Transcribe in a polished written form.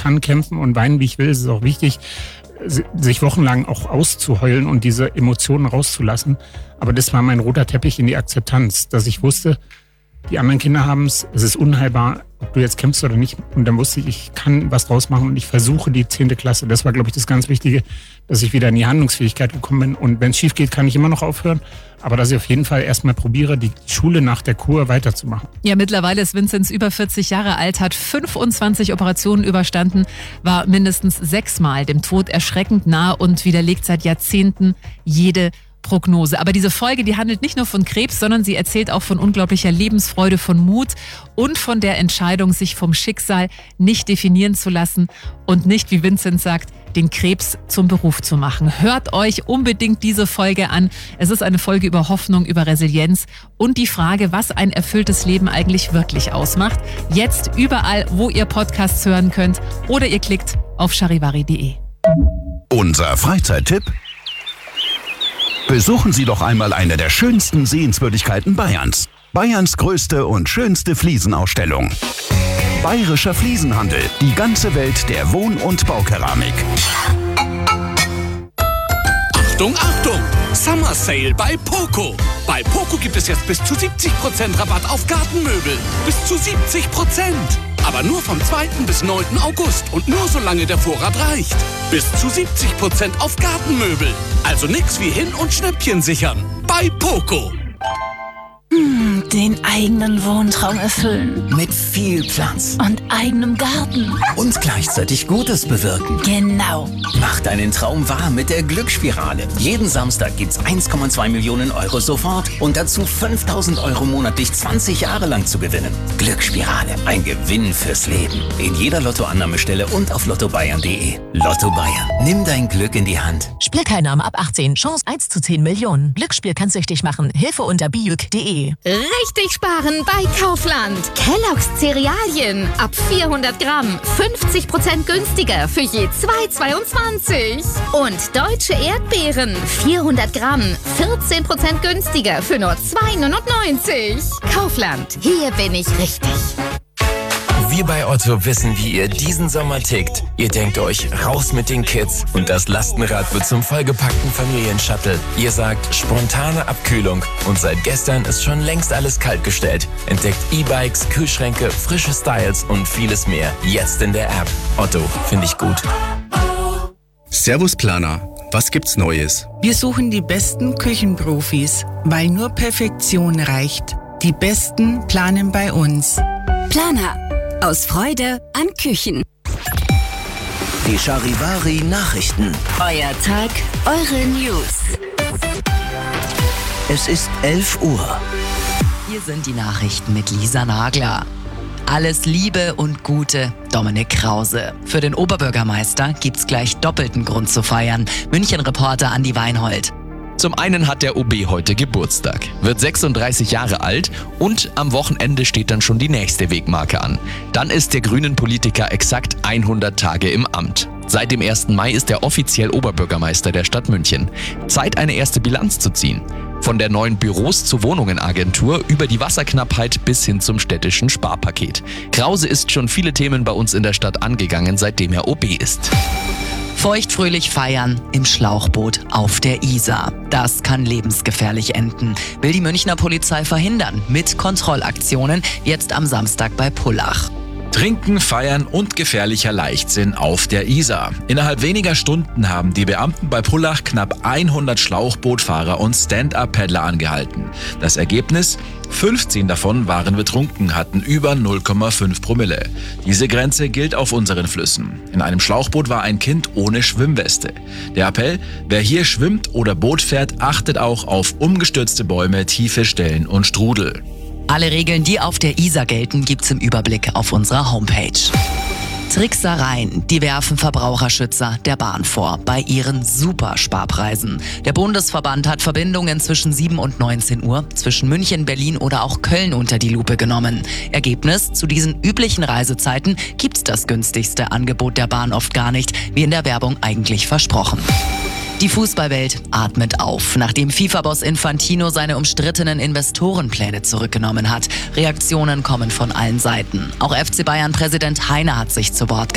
kann, kämpfen und weinen, wie ich will. Es ist auch wichtig, sich wochenlang auch auszuheulen und diese Emotionen rauszulassen. Aber das war mein roter Teppich in die Akzeptanz, dass ich wusste, die anderen Kinder haben es ist unheilbar, ob du jetzt kämpfst oder nicht. Und dann wusste ich kann was draus machen und ich versuche die 10. Klasse. Das war, glaube ich, das ganz Wichtige, dass ich wieder in die Handlungsfähigkeit gekommen bin. Und wenn es schief geht, kann ich immer noch aufhören. Aber dass ich auf jeden Fall erstmal probiere, die Schule nach der Kur weiterzumachen. Ja, mittlerweile ist Vinzenz über 40 Jahre alt, hat 25 Operationen überstanden, war mindestens 6-mal dem Tod erschreckend nah und widerlegt seit Jahrzehnten jede Prognose. Aber diese Folge, die handelt nicht nur von Krebs, sondern sie erzählt auch von unglaublicher Lebensfreude, von Mut und von der Entscheidung, sich vom Schicksal nicht definieren zu lassen und nicht, wie Vinzenz sagt, den Krebs zum Beruf zu machen. Hört euch unbedingt diese Folge an. Es ist eine Folge über Hoffnung, über Resilienz und die Frage, was ein erfülltes Leben eigentlich wirklich ausmacht. Jetzt überall, wo ihr Podcasts hören könnt oder ihr klickt auf charivari.de. Unser Freizeittipp: Besuchen Sie doch einmal eine der schönsten Sehenswürdigkeiten Bayerns. Bayerns größte und schönste Fliesenausstellung. Bayerischer Fliesenhandel. Die ganze Welt der Wohn- und Baukeramik. Achtung, Achtung! Summer Sale bei Poco. Bei Poco gibt es jetzt bis zu 70% Rabatt auf Gartenmöbel. Bis zu 70%. Aber nur vom 2. bis 9. August und nur solange der Vorrat reicht. Bis zu 70% auf Gartenmöbel. Also nix wie hin- und Schnäppchen sichern. Bei Poco. Den eigenen Wohntraum erfüllen. Mit viel Platz. Und eigenem Garten. Und gleichzeitig Gutes bewirken. Genau. Mach deinen Traum wahr mit der Glücksspirale. Jeden Samstag gibt's 1,2 Millionen Euro sofort und dazu 5.000 Euro monatlich 20 Jahre lang zu gewinnen. Glücksspirale. Ein Gewinn fürs Leben. In jeder Lottoannahmestelle und auf lottobayern.de. Lotto Bayern. Nimm dein Glück in die Hand. Spielteilnahme ab 18. Chance 1 zu 10 Millionen. Glücksspiel kann süchtig machen. Hilfe unter biuk.de. Richtig sparen bei Kaufland. Kellogg's Cerealien ab 400 Gramm 50% günstiger für je 2,22. Und deutsche Erdbeeren 400 Gramm 14% günstiger für nur 2,99. Kaufland, hier bin ich richtig. Wir bei Otto wissen, wie ihr diesen Sommer tickt. Ihr denkt euch, raus mit den Kids und das Lastenrad wird zum vollgepackten Familienshuttle. Ihr sagt, spontane Abkühlung und seit gestern ist schon längst alles kaltgestellt. Entdeckt E-Bikes, Kühlschränke, frische Styles und vieles mehr. Jetzt in der App. Otto, finde ich gut. Servus Planer, was gibt's Neues? Wir suchen die besten Küchenprofis, weil nur Perfektion reicht. Die Besten planen bei uns. Planer. Aus Freude an Küchen. Die Charivari Nachrichten. Euer Tag, eure News. Es ist 11 Uhr. Hier sind die Nachrichten mit Lisa Nagler. Alles Liebe und Gute, Dominik Krause. Für den Oberbürgermeister gibt's gleich doppelten Grund zu feiern. München-Reporter Andi Weinhold. Zum einen hat der OB heute Geburtstag, wird 36 Jahre alt und am Wochenende steht dann schon die nächste Wegmarke an. Dann ist der Grünen-Politiker exakt 100 Tage im Amt. Seit dem 1. Mai ist er offiziell Oberbürgermeister der Stadt München. Zeit, eine erste Bilanz zu ziehen. Von der neuen Büros zur Wohnungenagentur über die Wasserknappheit bis hin zum städtischen Sparpaket. Krause ist schon viele Themen bei uns in der Stadt angegangen, seitdem er OB ist. Feuchtfröhlich feiern im Schlauchboot auf der Isar. Das kann lebensgefährlich enden, will die Münchner Polizei verhindern mit Kontrollaktionen jetzt am Samstag bei Pullach. Trinken, Feiern und gefährlicher Leichtsinn auf der Isar. Innerhalb weniger Stunden haben die Beamten bei Pullach knapp 100 Schlauchbootfahrer und Stand-Up-Paddler angehalten. Das Ergebnis? 15 davon waren betrunken, hatten über 0,5 Promille. Diese Grenze gilt auf unseren Flüssen. In einem Schlauchboot war ein Kind ohne Schwimmweste. Der Appell: Wer hier schwimmt oder Boot fährt, achtet auch auf umgestürzte Bäume, tiefe Stellen und Strudel. Alle Regeln, die auf der Isar gelten, gibt's im Überblick auf unserer Homepage. Tricksereien, die werfen Verbraucherschützer der Bahn vor bei ihren Supersparpreisen. Der Bundesverband hat Verbindungen zwischen 7 und 19 Uhr zwischen München, Berlin oder auch Köln unter die Lupe genommen. Ergebnis: Zu diesen üblichen Reisezeiten gibt's das günstigste Angebot der Bahn oft gar nicht, wie in der Werbung eigentlich versprochen. Die Fußballwelt atmet auf, nachdem FIFA-Boss Infantino seine umstrittenen Investorenpläne zurückgenommen hat. Reaktionen kommen von allen Seiten. Auch FC Bayern-Präsident Heiner hat sich zu Wort